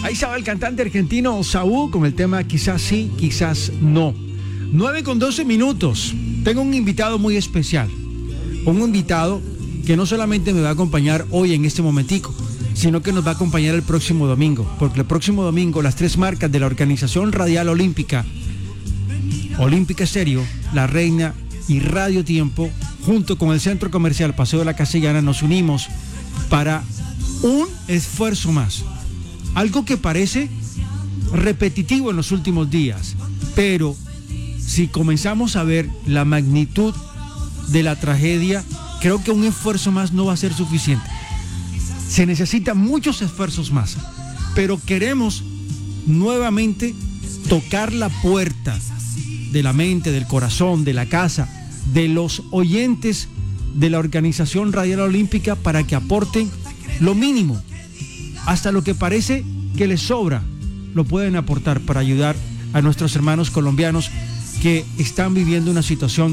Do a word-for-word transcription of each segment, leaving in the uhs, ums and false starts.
Ahí estaba el cantante argentino Saúl con el tema Quizás sí, quizás no. nueve con doce minutos. Tengo un invitado muy especial. Un invitado que no solamente me va a acompañar hoy en este momentico, sino que nos va a acompañar el próximo domingo. Porque el próximo domingo las tres marcas de la Organización Radial Olímpica, Olímpica Estéreo, La Reina y Radio Tiempo, junto con el Centro Comercial Paseo de la Castellana, nos unimos para un esfuerzo más. Algo que parece repetitivo en los últimos días, pero si comenzamos a ver la magnitud de la tragedia, creo que un esfuerzo más no va a ser suficiente. Se necesitan muchos esfuerzos más, pero queremos nuevamente tocar la puerta de la mente, del corazón, de la casa, de los oyentes de la Organización Radial Olímpica para que aporten lo mínimo, hasta lo que parece que les sobra, lo pueden aportar para ayudar a nuestros hermanos colombianos que están viviendo una situación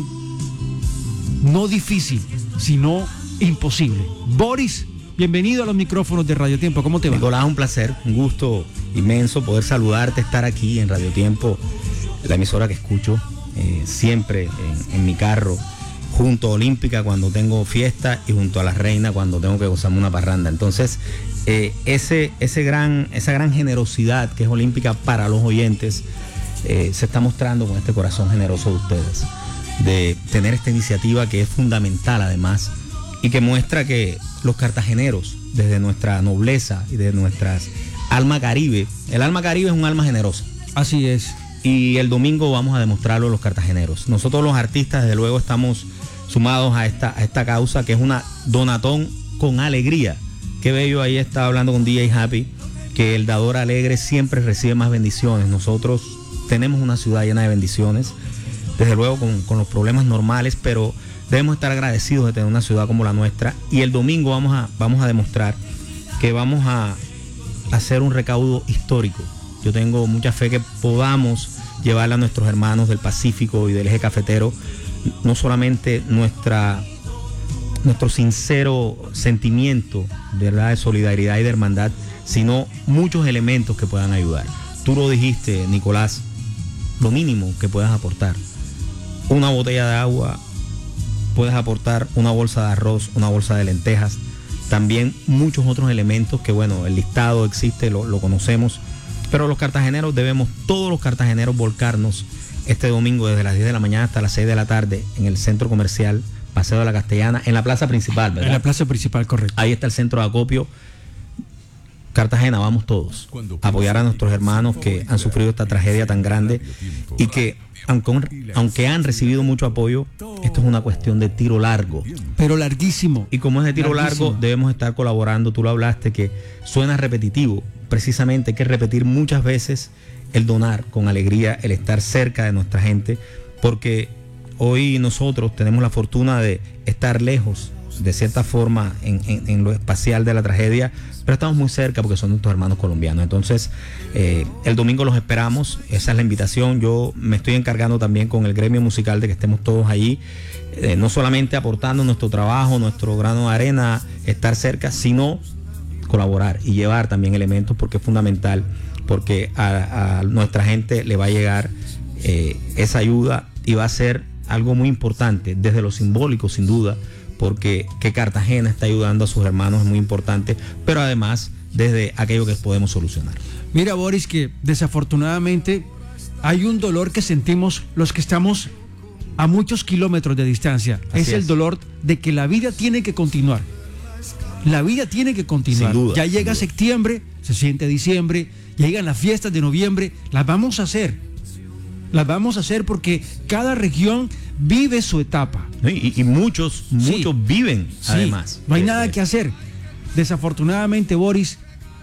no difícil, sino imposible. Boris, bienvenido a los micrófonos de Radio Tiempo. ¿Cómo te va? Nicolás, un placer, un gusto inmenso poder saludarte, estar aquí en Radio Tiempo, la emisora que escucho eh, siempre en, en mi carro, junto a Olímpica cuando tengo fiesta y junto a La Reina cuando tengo que gozarme una parranda. Entonces, eh, ese, ese gran, esa gran generosidad que es Olímpica para los oyentes eh, se está mostrando con este corazón generoso de ustedes, de tener esta iniciativa que es fundamental además y que muestra que los cartageneros, desde nuestra nobleza y desde nuestras alma caribe, el alma caribe es un alma generosa. Así es. Y el domingo vamos a demostrarlo a los cartageneros. Nosotros los artistas desde luego estamos sumados a esta, a esta causa que es una donatón con alegría. Qué bello, ahí estaba hablando con D J Happy, que el dador alegre siempre recibe más bendiciones. Nosotros tenemos una ciudad llena de bendiciones, desde luego con, con los problemas normales, pero debemos estar agradecidos de tener una ciudad como la nuestra. Y el domingo vamos a, vamos a demostrar que vamos a hacer un recaudo histórico. Yo tengo mucha fe que podamos llevarle a nuestros hermanos del Pacífico y del eje cafetero no solamente nuestra, nuestro sincero sentimiento, ¿verdad?, de solidaridad y de hermandad, sino muchos elementos que puedan ayudar. Tú lo dijiste, Nicolás, lo mínimo que puedas aportar. Una botella de agua, puedes aportar una bolsa de arroz, una bolsa de lentejas, también muchos otros elementos que, bueno, el listado existe, lo, lo conocemos, pero los cartageneros debemos, todos los cartageneros, volcarnos este domingo desde las diez de la mañana hasta las seis de la tarde en el Centro Comercial Paseo de la Castellana, en la plaza principal, ¿verdad? En la plaza principal, correcto. Ahí está el centro de acopio. Cartagena, vamos todos a apoyar a nuestros hermanos que han sufrido esta tragedia tan grande y que, aunque, aunque han recibido mucho apoyo, esto es una cuestión de tiro largo. Pero larguísimo. Y como es de tiro larguísimo. largo, debemos estar colaborando. Tú lo hablaste, que suena repetitivo. Precisamente hay que repetir muchas veces el donar con alegría, el estar cerca de nuestra gente, porque hoy nosotros tenemos la fortuna de estar lejos, de cierta forma, en, en, en lo espacial de la tragedia, pero estamos muy cerca porque son nuestros hermanos colombianos. Entonces, eh, el domingo los esperamos, esa es la invitación. Yo me estoy encargando también con el gremio musical de que estemos todos allí, eh, no solamente aportando nuestro trabajo, nuestro grano de arena, estar cerca, sino colaborar y llevar también elementos, porque es fundamental, porque a, a nuestra gente le va a llegar eh, esa ayuda y va a ser algo muy importante, desde lo simbólico sin duda, porque que Cartagena está ayudando a sus hermanos es muy importante, pero además desde aquello que podemos solucionar. Mira, Boris, que desafortunadamente hay un dolor que sentimos los que estamos a muchos kilómetros de distancia. Es, es el dolor de que la vida tiene que continuar. La vida tiene que continuar. Sin duda, ya llega sin duda. septiembre, se siente diciembre, llegan las fiestas de noviembre, las vamos a hacer. Las vamos a hacer porque cada región vive su etapa. Y, y muchos, muchos sí, viven sí, además. No hay nada que hacer. Desafortunadamente, Boris,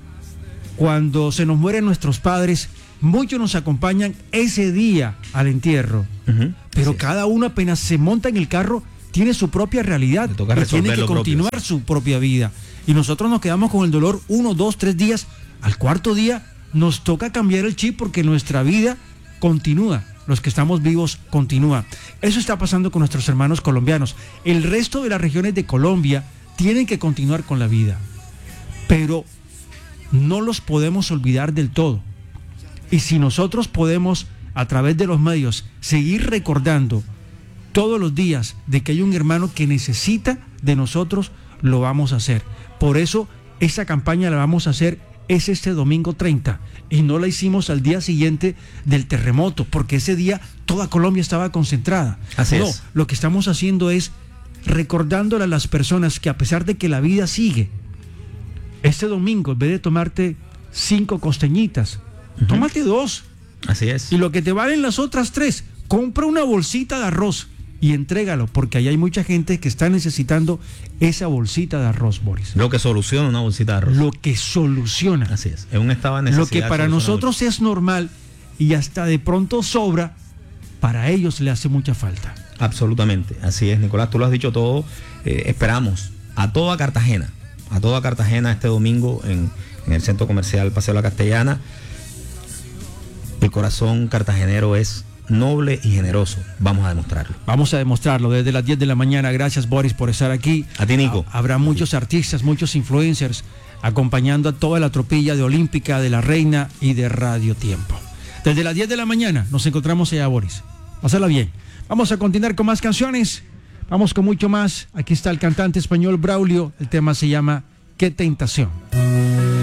cuando se nos mueren nuestros padres, muchos nos acompañan ese día al entierro. Uh-huh. Pero sí, cada uno apenas se monta en el carro tiene su propia realidad y tiene que continuar propio, sí. su propia vida. Y nosotros nos quedamos con el dolor uno, dos, tres días. Al cuarto día nos toca cambiar el chip porque nuestra vida continúa. Los que estamos vivos continúa. Eso está pasando con nuestros hermanos colombianos. El resto de las regiones de Colombia tienen que continuar con la vida. Pero no los podemos olvidar del todo. Y si nosotros podemos, a través de los medios, seguir recordando todos los días de que hay un hermano que necesita de nosotros, lo vamos a hacer. Por eso esa campaña la vamos a hacer es este domingo treinta y no la hicimos al día siguiente del terremoto, porque ese día toda Colombia estaba concentrada. Así no, es. lo que estamos haciendo es recordándole a las personas que a pesar de que la vida sigue, este domingo en vez de tomarte cinco costeñitas, uh-huh. tómate dos. Así es. Y lo que te valen las otras tres, compra una bolsita de arroz y entrégalo, porque ahí hay mucha gente que está necesitando esa bolsita de arroz, Boris. Lo que soluciona una bolsita de arroz. Lo que soluciona. Así es. En un estado de necesidad. Lo que para nosotros es normal y hasta de pronto sobra, para ellos le hace mucha falta. Absolutamente. Así es, Nicolás. Tú lo has dicho todo. Eh, esperamos a toda Cartagena, a toda Cartagena este domingo en, en el Centro Comercial Paseo La Castellana. El corazón cartagenero es noble y generoso. Vamos a demostrarlo. Vamos a demostrarlo desde las diez de la mañana. Gracias, Boris, por estar aquí. A ti, Nico. Ha, habrá muchos artistas, muchos influencers acompañando a toda la tropilla de Olímpica, de La Reina y de Radio Tiempo. Desde las diez de la mañana nos encontramos allá, Boris. Pásala bien. Vamos a continuar con más canciones. Vamos con mucho más. Aquí está el cantante español Braulio. El tema se llama Qué Tentación.